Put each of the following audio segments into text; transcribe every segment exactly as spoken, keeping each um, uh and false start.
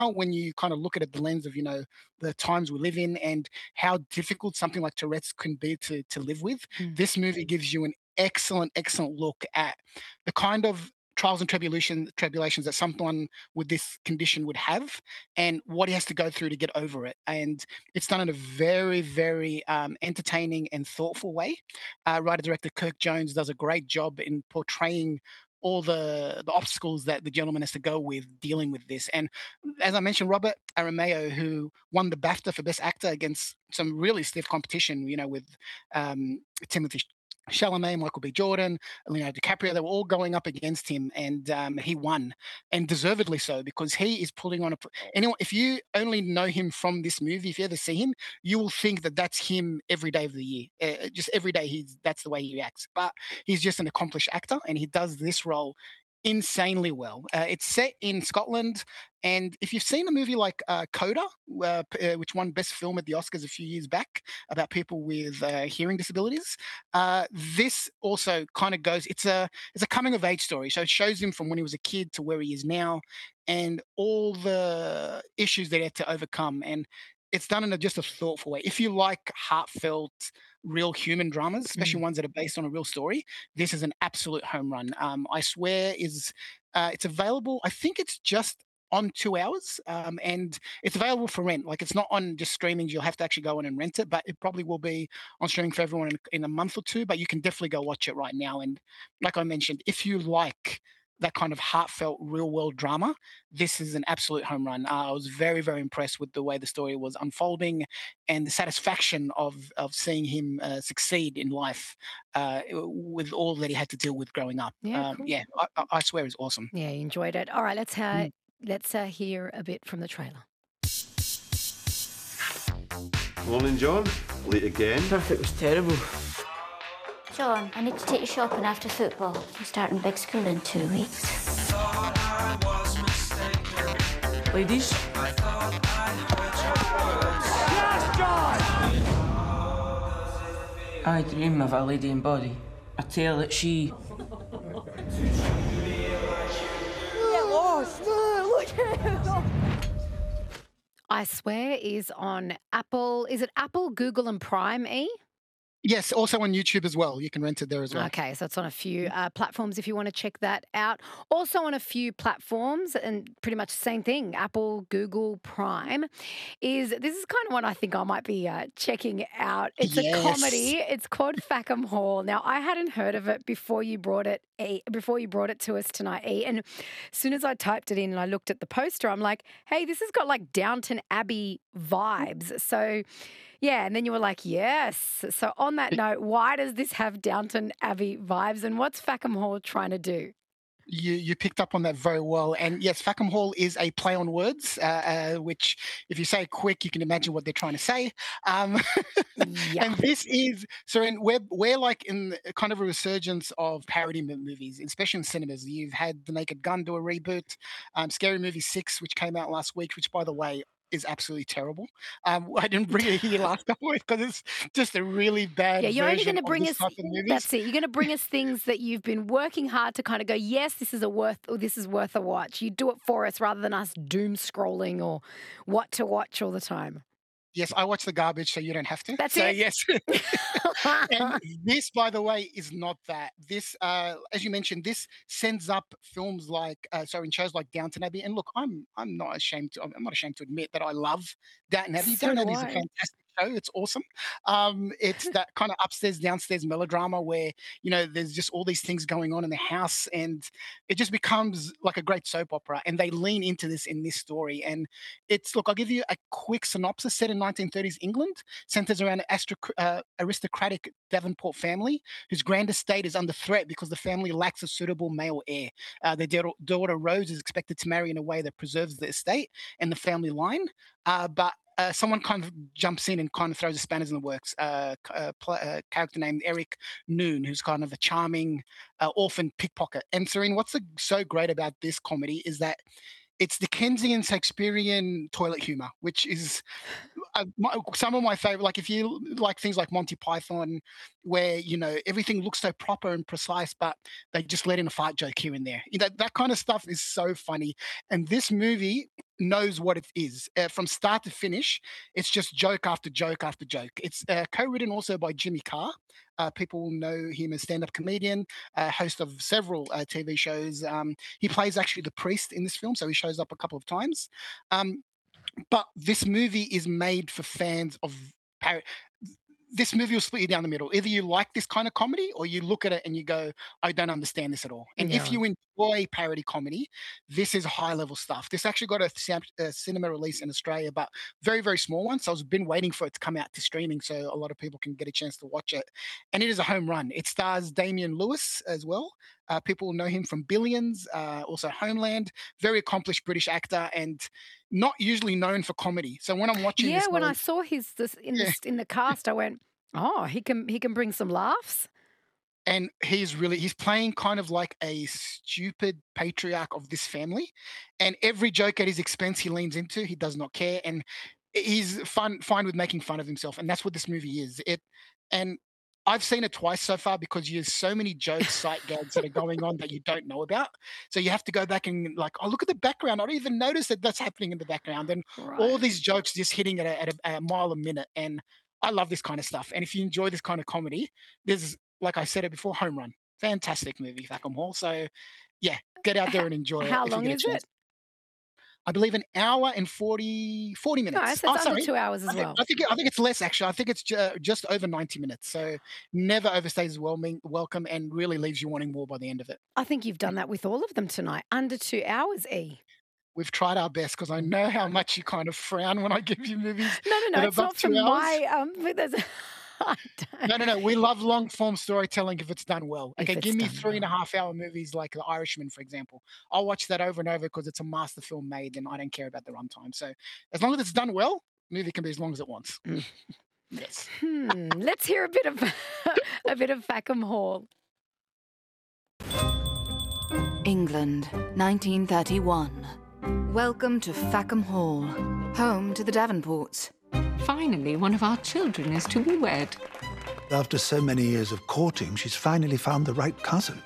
when you kind of look at it the lens of, you know, the times we live in and how difficult something like Tourette's can be to to live with, Mm. this movie gives you an excellent, excellent look at the kind of trials and tribulation tribulations that someone with this condition would have and what he has to go through to get over it. And it's done in a very, very um, entertaining and thoughtful way. Uh, writer director Kirk Jones does a great job in portraying all the the obstacles that the gentleman has to go with dealing with this. And as I mentioned, Robert Aramayo, who won the BAFTA for Best Actor against some really stiff competition, you know, with um, Timothy Chalamet, Michael B. Jordan, Leonardo DiCaprio, they were all going up against him, and um, he won, and deservedly so, because he is pulling on a. Anyone, if you only know him from this movie, if you ever see him, you will think that that's him every day of the year. Uh, just every day, he's that's the way he reacts. But he's just an accomplished actor, and he does this role insanely well. Uh, it's set in Scotland, and if you've seen a movie like uh, Coda, uh, p- uh, which won Best Film at the Oscars a few years back, about people with uh, hearing disabilities, uh, this also kind of goes. It's a it's a coming of age story, so it shows him from when he was a kid to where he is now, and all the issues that he had to overcome. And it's done in a, just a thoughtful way. If you like heartfelt, real human dramas, especially Mm. ones that are based on a real story, this is an absolute home run. Um, I swear is uh, it's available. I think it's just on two hours, um, and it's available for rent. Like it's not on just streaming. You'll have to actually go in and rent it, but it probably will be on streaming for everyone in, in a month or two. But you can definitely go watch it right now. And like I mentioned, if you like that kind of heartfelt real world drama, this is an absolute home run. Uh, I was very, very impressed with the way the story was unfolding and the satisfaction of of seeing him uh, succeed in life uh, with all that he had to deal with growing up. Yeah, Um, cool. yeah, I, I I swear it's awesome. Yeah, you enjoyed it. All right, let's uh, Mm. let's uh, hear a bit from the trailer. Morning, John. Late again. Traffic was terrible. John, I need to take you shopping after football. I'm starting big school in two weeks. Ladies? Yes, John! I dream of a lady in body. I tell that she... I swear is on Apple. Is it Apple, Google, and Prime? E. Yes, also on YouTube as well. You can rent it there as well. Okay, so it's on a few uh, platforms if you want to check that out. Also on a few platforms, and pretty much the same thing, Apple, Google, Prime, is this is kind of one I think I might be uh, checking out. It's a Yes. comedy. It's called Fackham Hall. Now, I hadn't heard of it before you brought it E, before you brought it to us tonight, E. And as soon as I typed it in and I looked at the poster, I'm like, hey, this has got like Downton Abbey vibes. So yeah, and then you were like, yes. So on that note, why does this have Downton Abbey vibes and what's Fackham Hall trying to do? You you picked up on that very well. And yes, Fackham Hall is a play on words, uh, uh, which if you say quick, you can imagine what they're trying to say. Um, Yeah. and this is so in we're we're like in kind of a resurgence of parody mo- movies, especially in cinemas. You've had The Naked Gun do a reboot, um, Scary Movie Six, which came out last week, which by the way is absolutely terrible. Um, I didn't bring it here last couple weeks because it's just a really bad Yeah, you're only version going to of bring this us, type of movies. that's it. You're going to bring us things that you've been working hard to kind of go, yes, this is a worth, or this is worth a watch. You do it for us rather than us doom scrolling or what to watch all the time. Yes, I watch the garbage, so you don't have to. That's so it. yes, and this, by the way, is not that. This, uh, as you mentioned, this sends up films like, uh, sorry, in shows like Downton Abbey. And look, I'm I'm not ashamed to I'm not ashamed to admit that I love Downton Abbey. So Downton do Abbey is a I. fantastic show. It's awesome. Um, it's that kind of upstairs, downstairs melodrama where you know there's just all these things going on in the house, and it just becomes like a great soap opera. And they lean into this in this story. And it's look, I'll give you a quick synopsis. Set in nineteen thirties England, centers around an astro- uh, aristocratic Devonport family whose grand estate is under threat because the family lacks a suitable male heir. Uh, their da- daughter Rose is expected to marry in a way that preserves the estate and the family line, uh, but uh, someone kind of jumps in and kind of throws the spanners in the works. Uh, c- uh, pl- uh, character named Eric Noon, who's kind of a charming uh, orphan pickpocket. And Serene, what's the, so great about this comedy is that it's Dickensian Shakespearean toilet humor, which is uh, my, some of my favorite. Like if you like things like Monty Python, where you know everything looks so proper and precise, but they just let in a fart joke here and there. You know, that kind of stuff is so funny. And this movie knows what it is. Uh, from start to finish, it's just joke after joke after joke. It's uh, co-written also by Jimmy Carr. Uh, people will know him as stand-up comedian, uh, host of several uh, T V shows. Um, he plays actually the priest in this film, so he shows up a couple of times. Um, but this movie is made for fans of par- this movie will split you down the middle. Either you like this kind of comedy or you look at it and you go, I don't understand this at all. And if Yeah. you enjoy parody comedy, this is high level stuff. This actually got a, sam- a cinema release in Australia, but very, very small one. So I've been waiting for it to come out to streaming so a lot of people can get a chance to watch it. And it is a home run. It stars Damian Lewis as well. Uh, people will know him from Billions, uh, also Homeland, very accomplished British actor and not usually known for comedy. So when I'm watching Yeah, this, when I going, saw his this in Yeah. the in the cast, I went, "Oh, he can he can bring some laughs." and he's really he's playing kind of like a stupid patriarch of this family, and every joke at his expense he leans into. He does not care, and he's fun fine with making fun of himself, and that's what this movie is. It and I've seen it twice so far because there's so many jokes, sight gags that are going on that you don't know about. So you have to go back and like, oh, look at the background. I don't even notice that that's happening in the background, and all Right. these jokes just hitting at a, at a, a mile a minute. And I love this kind of stuff. And if you enjoy this kind of comedy, there's, like I said it before, home run. Fantastic movie, Thackham Hall. So, yeah, get out there and enjoy How it if long you get is a chance. it? I believe an hour and forty, forty minutes. No, so Oh, it's under sorry. two hours as I think, well. I think I think it's less actually. I think it's ju- just over ninety minutes. So never overstays welcoming, welcome, and really leaves you wanting more by the end of it. I think you've done that with all of them tonight. Under two hours, E. We've tried our best because I know how much you kind of frown when I give you movies No, no, no. that are It's above not for two hours. my. Um, but there's, I don't- No, no, no. We love long form storytelling if it's done well. If Okay, it's give me done three and a well. half hour movies like The Irishman, for example. I'll watch that over and over because it's a master film made and I don't care about the runtime. So as long as it's done well, movie can be as long as it wants. Mm. Yes. Hmm. Let's hear a bit of a bit of Thackham Hall. England, nineteen thirty-one. Welcome to Thackham Hall, home to the Davenports. Finally, one of our children is to be wed. After so many years of courting, she's finally found the right cousin.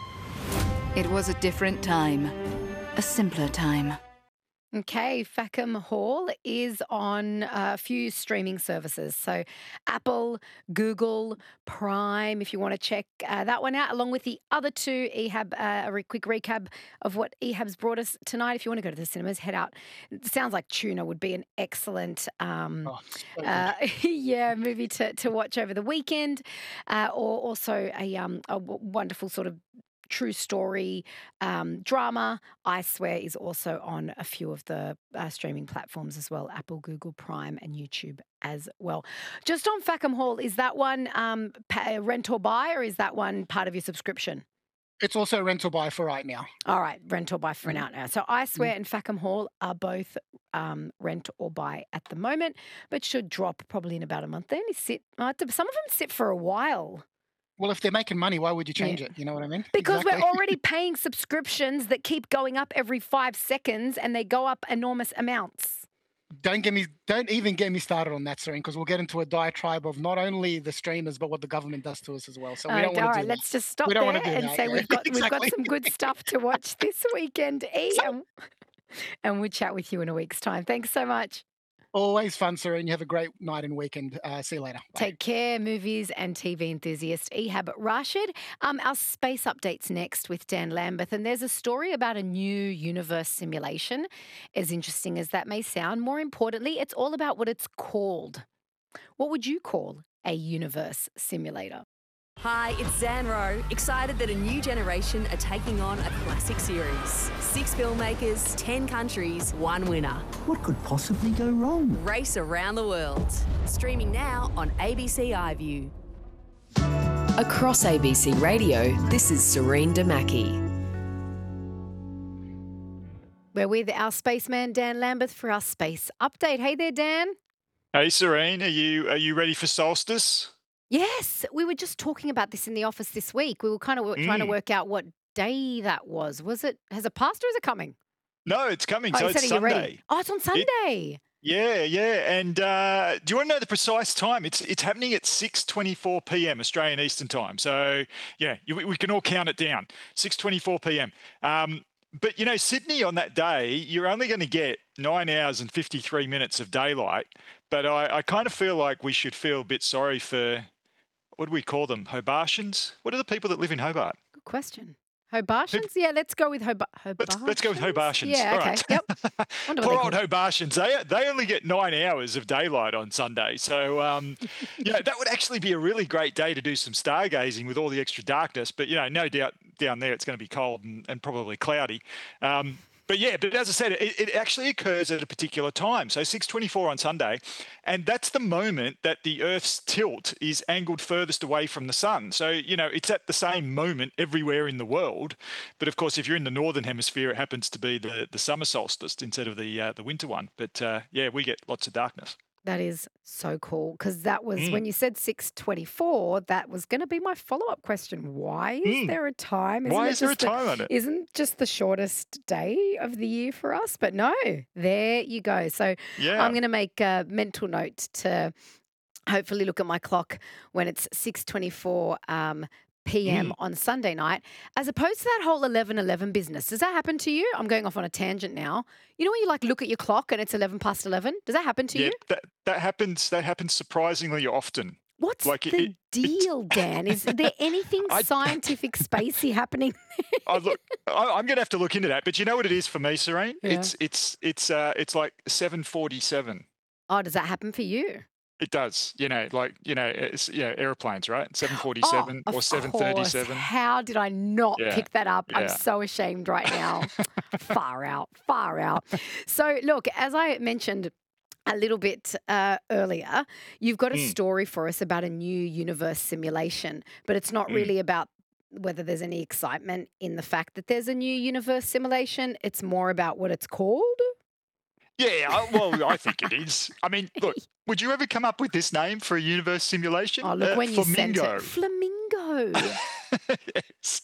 It was a different time, a simpler time. Okay, Thackham Hall is on a few streaming services. So Apple, Google, Prime, if you want to check uh, that one out, along with the other two. Ehab, uh, a re- quick recap of what Ehab's brought us tonight. If you want to go to the cinemas, head out. It sounds like Tuna would be an excellent um, Oh, so good. uh, yeah, movie to, to watch over the weekend, uh, or also a, um, a w- wonderful sort of true story um, drama. I Swear is also on a few of the uh, streaming platforms as well, Apple, Google, Prime and YouTube as well. Just on Thackham Hall, is that one um, pa- rent or buy, or is that one part of your subscription? It's also rent or buy for right now. All right, rent or buy for now. now. So I Swear and Thackham Hall are both um, rent or buy at the moment, but should drop probably in about a month. They only sit, uh, some of them sit for a while. Well, if they're making money, why would you change Yeah. it? You know what I mean? Because Exactly. we're already paying subscriptions that keep going up every five seconds and they go up enormous amounts. Don't get me, don't even get me started on that, Serene, because we'll get into a diatribe of not only the streamers but what the government does to us as well. So we Uh, don't all want to right, do let's that. just stop We don't there wanna do and that, say yeah. we've got we've got Exactly. some good stuff to watch this weekend, E. And, and we'll chat with you in a week's time. Thanks so much. Always fun, Serene. You have a great night and weekend. Uh, see you later. Bye. Take care, movies and T V enthusiast Ehab Rashid. Um, our space updates next with Dan Lambeth, and there's a story about a new universe simulation. As interesting as that may sound, more importantly, it's all about what it's called. What would you call a universe simulator? Hi, it's Zan Rowe, excited that a new generation are taking on a classic series. Six filmmakers, ten countries, one winner. What could possibly go wrong? Race around the world. Streaming now on A B C iView. Across A B C Radio, this is Serene Damaki. We're with our spaceman Dan Lambeth for our space update. Hey there, Dan. Hey, Serene, are you are you ready for solstice? Yes, we were just talking about this in the office this week. We were kind of w- trying to Mm. work out what day that was. Was it, has it passed or is it coming? No, it's coming. Oh, so you said it's are you ready? Sunday. Oh, it's on Sunday. Yeah, yeah. And uh, do you want to know the precise time? It's it's happening at six twenty-four p.m. Australian Eastern Time. So yeah, you, we can all count it down. six twenty-four p.m. Um, but, you know, Sydney on that day, you're only going to get nine hours and fifty-three minutes of daylight. But I, I kind of feel like we should feel a bit sorry for, what do we call them? Hobartians? What are the people that live in Hobart? Good question. Hobartians? Yeah, let's go with Hobar- Hobartians. Let's, let's go with Hobartians. Yeah, All okay. right. Yep. Wonder what Poor they old call- Hobartians. They they only get nine hours of daylight on Sunday. So, um, you know, that would actually be a really great day to do some stargazing with all the extra darkness. But, you know, no doubt down there it's going to be cold and, and probably cloudy. Um, But yeah, but as I said, it, it actually occurs at a particular time. So six twenty-four on Sunday, and that's the moment that the Earth's tilt is angled furthest away from the sun. So, you know, it's at the same moment everywhere in the world. But of course, if you're in the northern hemisphere, it happens to be the, the summer solstice instead of the uh, the winter one. But uh, yeah, we get lots of darkness. That is so cool because that was Mm. when you said six twenty-four, that was going to be my follow-up question. Why is Mm. there a time? Why it is there a just the- time on it? Isn't just the shortest day of the year for us? But no, there you go. So Yeah. I'm going to make a mental note to hopefully look at my clock when it's six twenty-four um, p m Mm. on Sunday night, as opposed to that whole eleven eleven business. Does that happen to you? I'm going off on a tangent now. You know when you like look at your clock and it's eleven past eleven? Does that happen to yeah, you? that that happens. That happens surprisingly often. What's Like it- the it- deal, Dan? Is there anything I- scientific spacey happening? I look, I, I'm going to have to look into that. But you know what it is for me, Serene? Yeah. It's it's it's uh, it's like seven forty-seven. Oh, does that happen for you? It does, you know, like, you know, it's, you know, airplanes, right? seven forty-seven Oh, or of seven course. thirty-seven. How did I not Yeah, pick that up? I'm yeah. so ashamed right now. Far out, far out. So, look, as I mentioned a little bit uh, earlier, you've got a Mm. story for us about a new universe simulation, but it's not Mm. really about whether there's any excitement in the fact that there's a new universe simulation. It's more about what it's called. Yeah, I- well, I think it is. I mean, look, would you ever come up with this name for a universe simulation? Oh, look, Uh, when you sent Flamingo. it. Flamingo. Yes.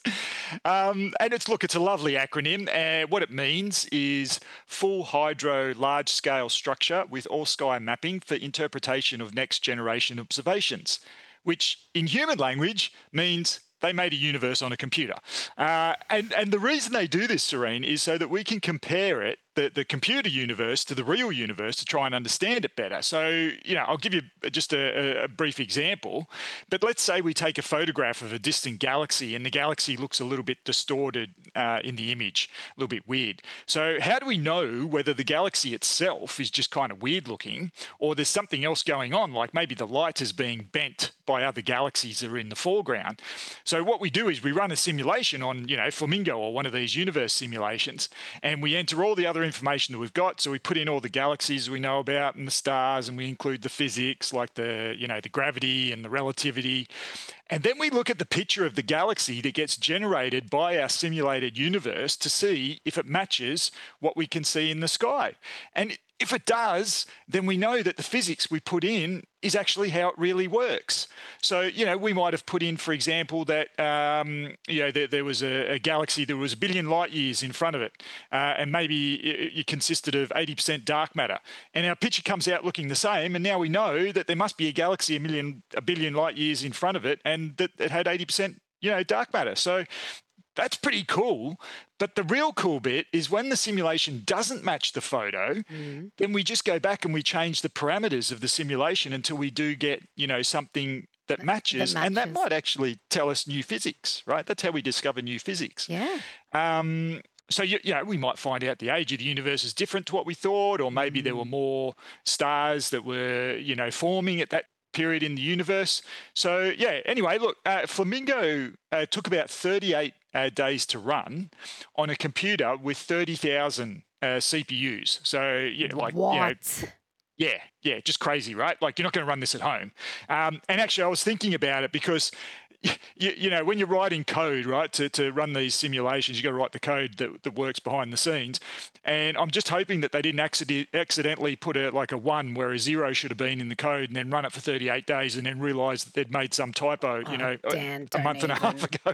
Um, and it's, look, it's a lovely acronym. Uh, what it means is full hydro large scale structure with all sky mapping for interpretation of next generation observations, which in human language means they made a universe on a computer. Uh, and, and the reason they do this, Serene, is so that we can compare it, the, the computer universe, to the real universe to try and understand it better. So, you know, I'll give you just a, a brief example. But let's say we take a photograph of a distant galaxy and the galaxy looks a little bit distorted uh, in the image, a little bit weird. So how do we know whether the galaxy itself is just kind of weird looking or there's something else going on, like maybe the light is being bent by other galaxies that are in the foreground? So what we do is we run a simulation on, you know, Flamingo or one of these universe simulations, and we enter all the other information that we've got. So we put in all the galaxies we know about and the stars, and we include the physics like the, you know, the gravity and the relativity. And then we look at the picture of the galaxy that gets generated by our simulated universe to see if it matches what we can see in the sky. And if it does, then we know that the physics we put in is actually how it really works. So, you know, we might have put in, for example, that, um, you know, there, there was a, a galaxy that was a billion light years in front of it, uh, and maybe it, it consisted of eighty percent dark matter. And our picture comes out looking the same, and now we know that there must be a galaxy a million, a billion light years in front of it, and that it had eighty percent, you know, dark matter. So that's pretty cool. But the real cool bit is when the simulation doesn't match the photo, Mhm. then we just go back and we change the parameters of the simulation until we do get, you know, something that matches. And that matches. might actually tell us new physics, right? That's how we discover new physics. Yeah. Um, so, you, you know, we might find out the age of the universe is different to what we thought, or maybe there were more stars that were, you know, forming at that period in the universe. So, yeah, anyway, look, uh, Flamingo uh, took about thirty-eight uh, days to run on a computer with thirty thousand uh, C P Us. So, you know, like, What? you know, yeah, yeah, just crazy, right? Like, you're not going to run this at home. Um, and actually, I was thinking about it because, you, you know, when you're writing code, right, to, to run these simulations, you got to write the code that, that works behind the scenes. And I'm just hoping that they didn't accident, accidentally put a like a one where a zero should have been in the code, and then run it for thirty-eight days, and then realise that they'd made some typo, you Oh, know, a- Dan, a month don't and a half ago.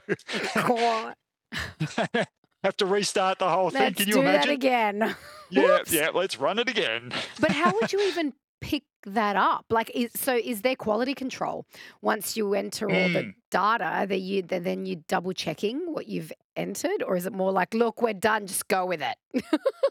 God. Have to restart the whole thing. Let's Can you do imagine? that again. Yeah, Whoops. yeah. Let's run it again. But how would you even pick that up? Like, is, so is there quality control once you enter all the Mm. data? That you that then you double checking what you've entered, or is it more like, look, we're done, just go with it?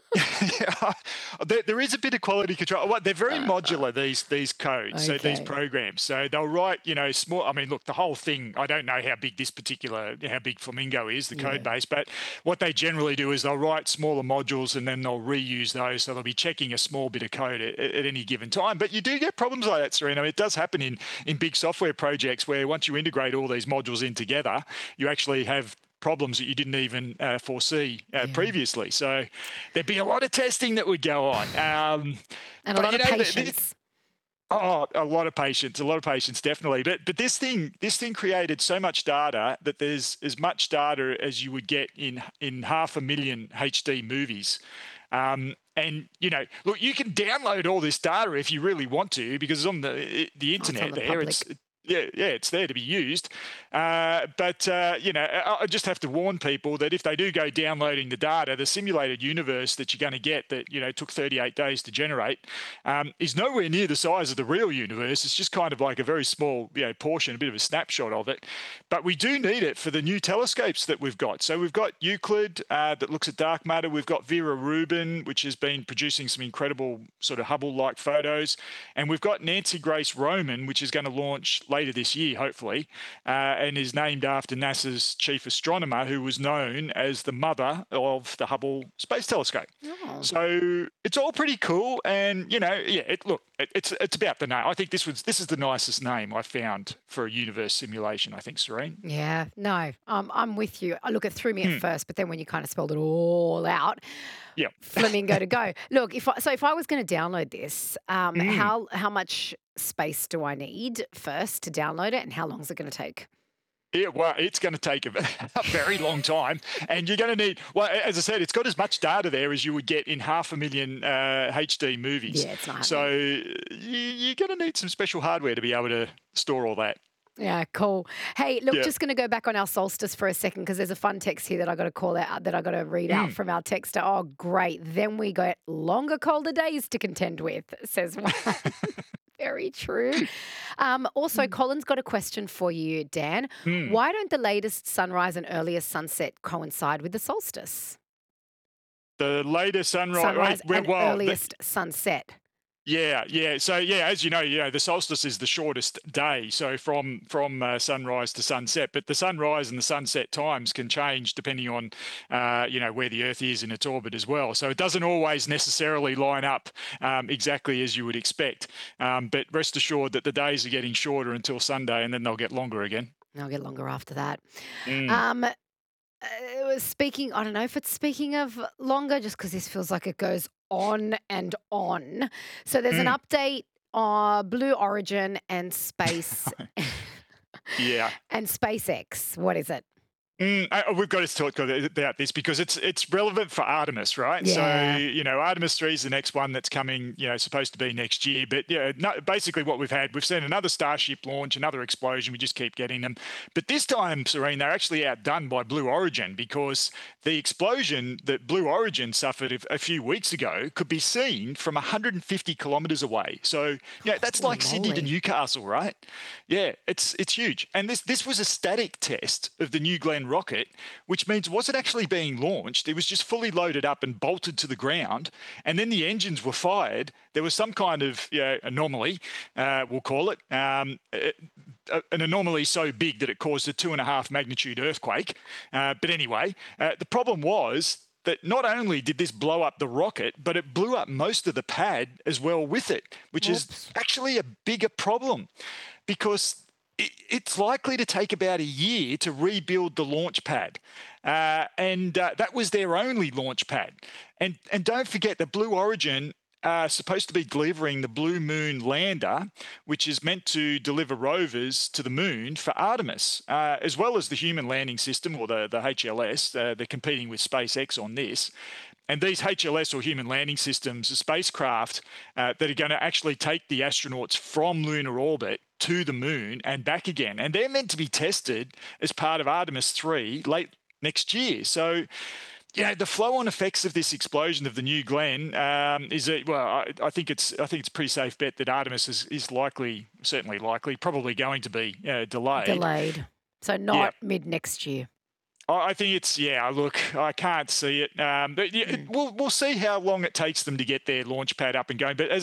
Yeah, there, there is a bit of quality control. Well, they're very modular, these these codes, so these Okay. programs. So they'll write, you know, small. I mean, look, the whole thing. I don't know how big this particular, how big Flamingo is, the code Yeah. base, but what they generally do is they'll write smaller modules and then they'll reuse those. So they'll be checking a small bit of code at, at any given time. But you do get problems like that, Serena. It does happen in in big software projects where once you integrate all these modules in together, you actually have problems that you didn't even uh, foresee uh, Yeah. previously. So there'd be a lot of testing that would go on. Um, And a but, lot you of know, the- the- patience. Oh, a lot of patience, a lot of patience, definitely. But but this thing, this thing created so much data that there's as much data as you would get in in half a million H D movies. Um, and you know, look, you can download all this data if you really want to, because it's on the the Oh, it's on internet the there. It's yeah, yeah, it's there to be used. Uh, but uh, you know, I, I just have to warn people that if they do go downloading the data, the simulated universe that you're going to get, that you know took thirty-eight days to generate, um, is nowhere near the size of the real universe. It's just kind of like a very small, you know, portion, a bit of a snapshot of it. But we do need it for the new telescopes that we've got. So we've got Euclid uh, that looks at dark matter. We've got Vera Rubin, which has been producing some incredible sort of Hubble-like photos, and we've got Nancy Grace Roman, which is going to launch later this year, hopefully, uh, and is named after NASA's chief astronomer, who was known as the mother of the Hubble Space Telescope. Oh. So it's all pretty cool, and you know, yeah, it, look, it, it's it's about the name. I think this was this is the nicest name I found for a universe simulation. I think, Serene. Yeah, no, um, I'm with you. I look, it threw me Hmm. at first, but then when you kind of spelled it all out, Yeah. flamingo to go. Look, if I, so, if I was going to download this, um, Mm. how how much space do I need first to download it, and how long is it going to take? Yeah, well, it's going to take a, a very long time, and you're going to need. Well, as I said, it's got as much data there as you would get in half a million uh, H D movies. Yeah, it's not So you, you're going to need some special hardware to be able to store all that. Yeah, cool. Hey, look, Yeah. just going to go back on our solstice for a second because there's a fun text here that I got to call out, that I got to read out Mm. from our texter. Oh, great. Then we got longer, colder days to contend with, says one. Very true. Um, also, Colin's got a question for you, Dan. Mm. Why don't the latest sunrise and earliest sunset coincide with the solstice? The latest sunrise, Sunrise well, and well, the- earliest sunset. Yeah, yeah. So yeah, as you know, you know, the solstice is the shortest day. So from from uh, sunrise to sunset, but the sunrise and the sunset times can change depending on, uh, you know, where the Earth is in its orbit as well. So it doesn't always necessarily line up um, exactly as you would expect. Um, but rest assured that the days are getting shorter until Sunday, and then they'll get longer again. I'll get longer after that. Mm. Um, uh, speaking, I don't know if it's speaking of longer, just because this feels like it goes on and on. So there's an Mm. update on Blue Origin and Space Yeah. and SpaceX. What is it? Mm, I, we've got to talk about this because it's it's relevant for Artemis, right? Yeah. So you know, Artemis three is the next one that's coming. You know, supposed to be next year. But yeah, no, basically what we've had, we've seen another Starship launch, another explosion. We just keep getting them. But this time, Serene, they're actually outdone by Blue Origin because the explosion that Blue Origin suffered a, a few weeks ago could be seen from one hundred fifty kilometres away. So yeah, that's Holy like Sydney to moly. Newcastle, right? Yeah, it's it's huge. And this this was a static test of the New Glenn rocket, which means it wasn't actually being launched. It was just fully loaded up and bolted to the ground. And then the engines were fired. There was some kind of you know, anomaly, uh, we'll call it, um, a- an anomaly so big that it caused a two and a half magnitude earthquake. Uh, but anyway, uh, the problem was that not only did this blow up the rocket, but it blew up most of the pad as well with it, which is Whoops. actually a bigger problem because it, it's likely to take about a year to rebuild the launch pad. Uh, and uh, that was their only launch pad. And, and don't forget that Blue Origin are supposed to be delivering the Blue Moon lander, which is meant to deliver rovers to the moon for Artemis, uh, as well as the human landing system, or the, the H L S. Uh, they're competing with SpaceX on this. And these H L S, or human landing systems, are spacecraft uh, that are going to actually take the astronauts from lunar orbit to the moon and back again. And they're meant to be tested as part of Artemis three late next year. So Yeah, the flow-on effects of this explosion of the New Glenn um, is a, well. I, I think it's I think it's a pretty safe bet that Artemis is, is likely, certainly likely, probably going to be uh, delayed. Delayed. So not yeah. mid next year. I think it's yeah. Look, I can't see it, um, but yeah, mm. we'll we'll see how long it takes them to get their launch pad up and going. But as